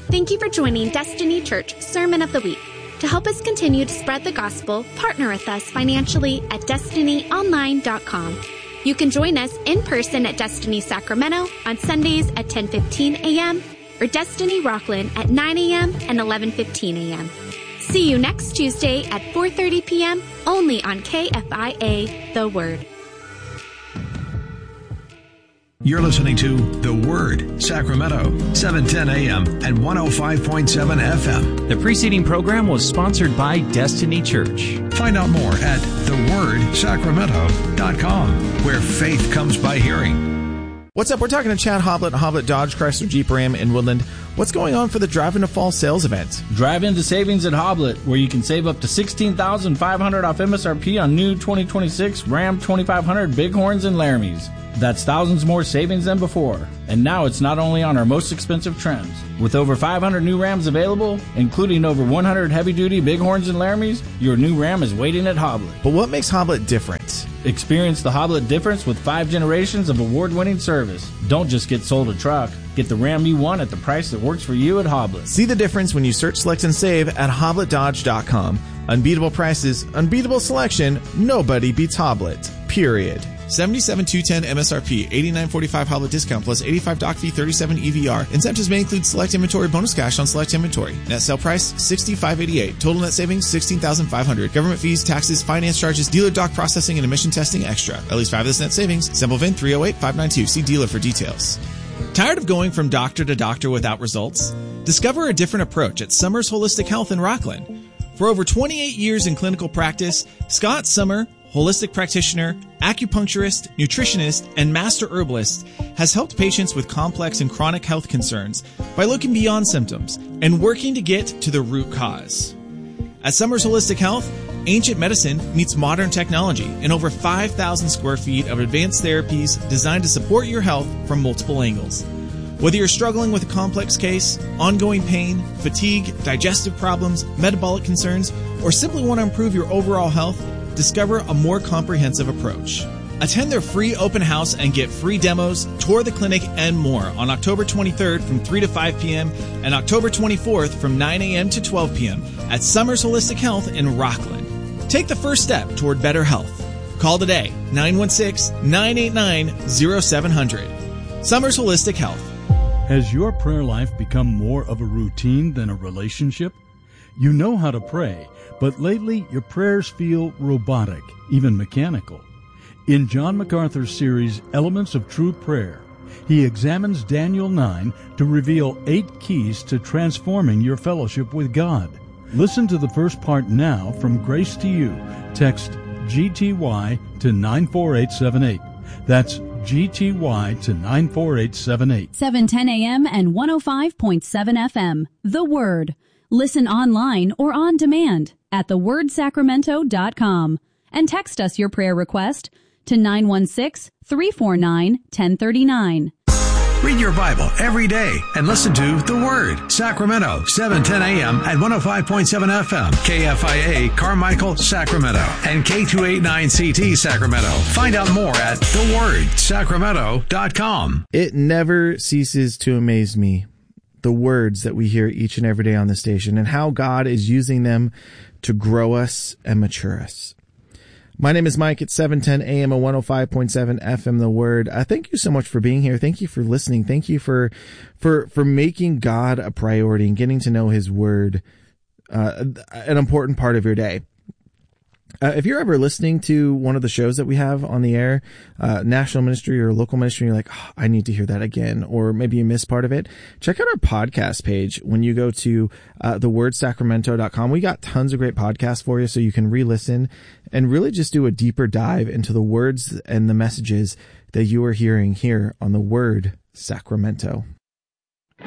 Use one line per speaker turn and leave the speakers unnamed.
Thank you for joining Destiny Church Sermon of the Week. To help us continue to spread the gospel, partner with us financially at destinyonline.com. You can join us in person at Destiny Sacramento on Sundays at 10:15 a.m. or Destiny Rockland at 9 a.m. and 11:15 a.m. See you next Tuesday at 4:30 p.m. only on KFIA The Word.
You're listening to The Word, Sacramento, 710 AM and 105.7 FM.
The preceding program was sponsored by Destiny Church.
Find out more at thewordsacramento.com, where faith comes by hearing.
What's up? We're talking to Chad Hoblet, Hoblet Dodge Chrysler Jeep Ram in Woodland. What's going on for the Drive Into Fall sales event?
Drive into savings at Hoblet, where you can save up to $16,500 off MSRP on new 2026 Ram 2500 Bighorns and Laramies. That's thousands more savings than before. And now it's not only on our most expensive trims. With over 500 new Rams available, including over 100 heavy-duty Bighorns and Laramies, your new Ram is waiting at Hoblet.
But what makes Hoblet different?
Experience the Hoblet difference with 5 generations of award-winning service. Don't just get sold a truck. Get the Ram you want at the price that works for you at Hoblet.
See the difference when you search, select, and save at HobletDodge.com. Unbeatable prices, unbeatable selection, nobody beats Hoblet. Period. $77,210 MSRP, $89.45 Hoblet discount plus $85 doc fee, $37 EVR. Incentives may include select inventory, bonus cash on select inventory. Net sale price $65.88. Total net savings $16,500. Government fees, taxes, finance charges, dealer doc processing, and emission testing extra. At least 5 of this net savings. Simple VIN 308-592. See dealer for details. Tired of going from doctor to doctor without results? Discover a different approach at Summers Holistic Health in Rockland. For over 28 years in clinical practice, Scott Summer, holistic practitioner, acupuncturist, nutritionist, and master herbalist, has helped patients with complex and chronic health concerns by looking beyond symptoms and working to get to the root cause. At Summers Holistic Health, ancient medicine meets modern technology in over 5,000 square feet of advanced therapies designed to support your health from multiple angles. Whether you're struggling with a complex case, ongoing pain, fatigue, digestive problems, metabolic concerns, or simply want to improve your overall health, discover a more comprehensive approach. Attend their free open house and get free demos, tour the clinic, and more on October 23rd from 3 to 5 p.m. and October 24th from 9 a.m. to 12 p.m. at Summers Holistic Health in Rockland. Take the first step toward better health. Call today, 916-989-0700. Summers Holistic Health.
Has your prayer life become more of a routine than a relationship? You know how to pray, but lately your prayers feel robotic, even mechanical. In John MacArthur's series, Elements of True Prayer, he examines Daniel 9 to reveal 8 keys to transforming your fellowship with God. Listen to the first part now from Grace to You. Text GTY to 94878. That's GTY to 94878.
710 AM and 105.7 FM. The Word. Listen online or on demand at thewordsacramento.com and text us your prayer request to 916-349-1039.
Read your Bible every day and listen to The Word, Sacramento, 710 AM and 105.7 FM, KFIA, Carmichael, Sacramento, and K289CT, Sacramento. Find out more at thewordsacramento.com.
It never ceases to amaze me, the words that we hear each and every day on the station and how God is using them to grow us and mature us. My name is Mike at 710 AM and 105.7 FM, The Word. Thank you so much for being here. Thank you for listening. Thank you for making God a priority and getting to know His Word, an important part of your day. If you're ever listening to one of the shows that we have on the air, national ministry or local ministry, you're like, oh, I need to hear that again, or maybe you missed part of it, check out our podcast page when you go to thewordsacramento.com. We got tons of great podcasts for you so you can re-listen and really just do a deeper dive into the words and the messages that you are hearing here on The Word Sacramento.